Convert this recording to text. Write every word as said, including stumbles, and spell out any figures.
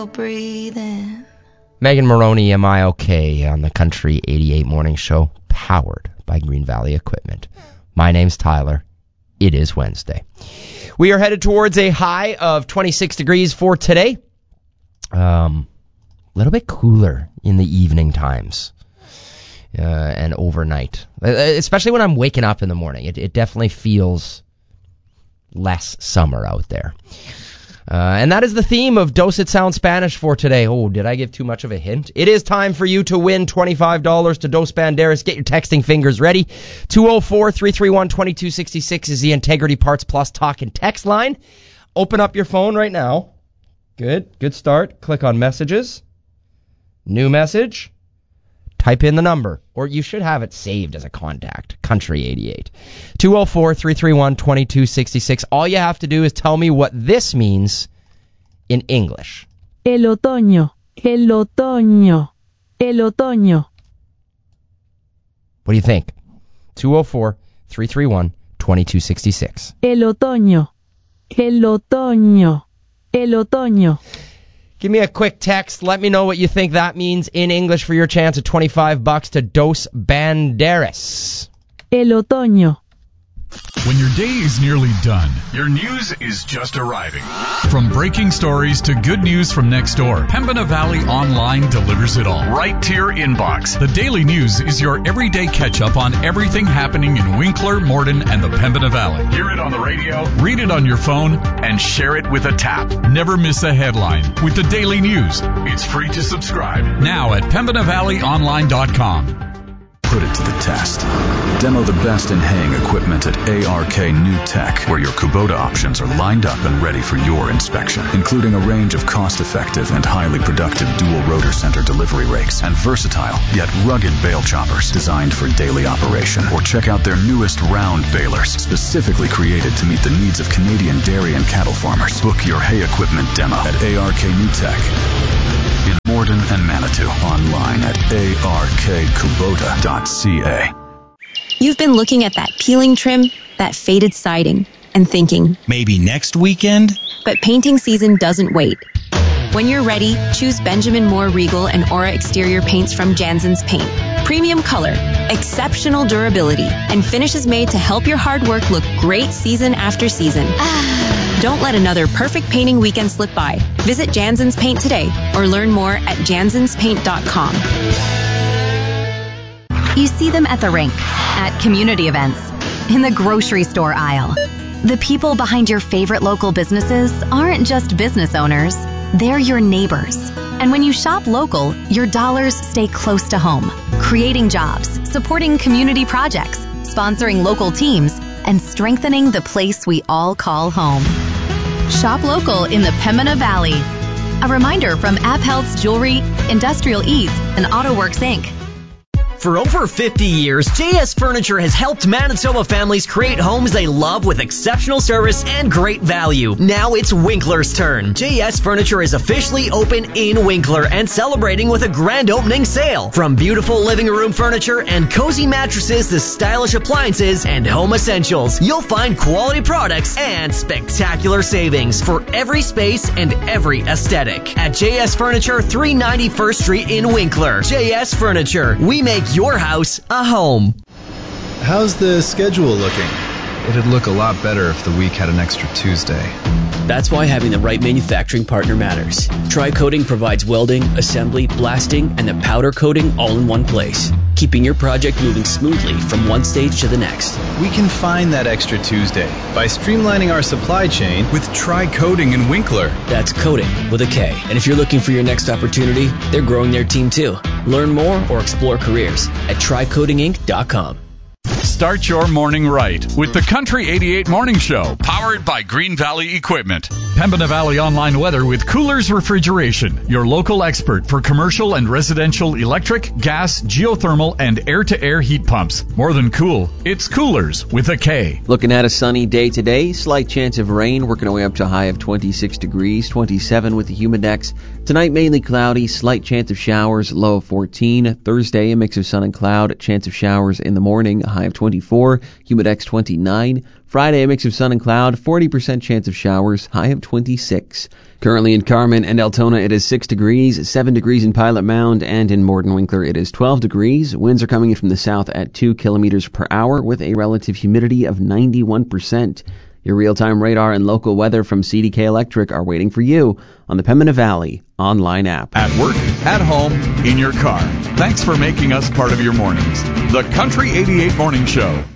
Breathing. Megan Maroney, Am I Okay? On the Country eighty-eight Morning Show, powered by Green Valley Equipment. My name's Tyler. It is Wednesday. We are headed towards a high of twenty-six degrees for today. Um, a little bit cooler in the evening times uh, and overnight, especially when I'm waking up in the morning. It, it definitely feels less summer out there. Uh, and that is the theme of Dose It Sound Spanish for today. Oh, did I give too much of a hint? It is time for you to win twenty-five dollars to Dos Banderas. Get your texting fingers ready. two oh four, three three one, two two six six is the Integrity Parts Plus talk and text line. Open up your phone right now. Good. Good start. Click on Messages. New message. Type in the number, or you should have it saved as a contact, Country eighty-eight. two oh four, three three one, two two six six. All you have to do is tell me what this means in English. El otoño, el otoño, el otoño. What do you think? two oh four, three three one, two two six six. El otoño, el otoño, el otoño. Give me a quick text. Let me know what you think that means in English for your chance of twenty-five bucks to Dos Banderas. El otoño. When your day is nearly done, your news is just arriving. From breaking stories to good news from next door, Pembina Valley Online delivers it all right to your inbox. The Daily News is your everyday catch-up on everything happening in Winkler, Morden, and the Pembina Valley. Hear it on the radio, read it on your phone, and share it with a tap. Never miss a headline with the Daily News. It's free to subscribe now at pembina valley online dot com. Put it to the test. Demo the best in haying equipment at A R K New Tech, where your Kubota options are lined up and ready for your inspection, including a range of cost-effective and highly productive dual rotor center delivery rakes and versatile yet rugged bale choppers designed for daily operation. Or check out their newest round balers, specifically created to meet the needs of Canadian dairy and cattle farmers. Book your hay equipment demo at A R K New Tech in Morden and Manitou, online at A R K kubota dot C A. You've been looking at that peeling trim, that faded siding, and thinking, maybe next weekend? But painting season doesn't wait. When you're ready, choose Benjamin Moore Regal and Aura exterior paints from Jansen's Paint. Premium color, exceptional durability, and finishes made to help your hard work look great season after season. Don't let another perfect painting weekend slip by. Visit Jansen's Paint today or learn more at jansens paint dot com. You see them at the rink, at community events, in the grocery store aisle. The people behind your favorite local businesses aren't just business owners, they're your neighbors. And when you shop local, your dollars stay close to home, creating jobs, supporting community projects, sponsoring local teams, and strengthening the place we all call home. Shop local in the Pembina Valley. A reminder from AppHealth's Jewelry, Industrial Eats, and AutoWorks Incorporated. For over fifty years, J S Furniture has helped Manitoba families create homes they love with exceptional service and great value. Now it's Winkler's turn. J S Furniture is officially open in Winkler and celebrating with a grand opening sale. From beautiful living room furniture and cozy mattresses to stylish appliances and home essentials, you'll find quality products and spectacular savings for every space and every aesthetic. At J S Furniture, three ninety First Street in Winkler. J S Furniture, we make your house a home. How's the schedule looking? It'd look a lot better if the week had an extra Tuesday. That's why having the right manufacturing partner matters. Tri-Coating provides welding, assembly, blasting, and the powder coating all in one place, keeping your project moving smoothly from one stage to the next. We can find that extra Tuesday by streamlining our supply chain with Tri-Coating in Winkler. That's coating with a K. And if you're looking for your next opportunity, they're growing their team too. Learn more or explore careers at tri coating inc dot com. Start your morning right with the Country eighty-eight Morning Show, powered by Green Valley Equipment. Pembina Valley Online Weather with Coolers Refrigeration, your local expert for commercial and residential electric, gas, geothermal, and air-to-air heat pumps. More than cool, it's Coolers with a K. Looking at a sunny day today, slight chance of rain, working our way up to a high of twenty-six degrees, twenty-seven with the humidex. Tonight, mainly cloudy, slight chance of showers, low of fourteen. Thursday, a mix of sun and cloud, chance of showers in the morning, a high of of twenty-four. Humidex twenty-nine. Friday, a mix of sun and cloud, forty percent chance of showers, high of twenty-six. Currently in Carmen and Altona, it is six degrees, seven degrees in Pilot Mound, and in Morton-Winkler, it is twelve degrees. Winds are coming in from the south at two kilometers per hour with a relative humidity of ninety-one percent. Your real-time radar and local weather from C D K Electric are waiting for you on the Pembina Valley online app. At work, at home, in your car. Thanks for making us part of your mornings. The Country eighty-eight Morning Show.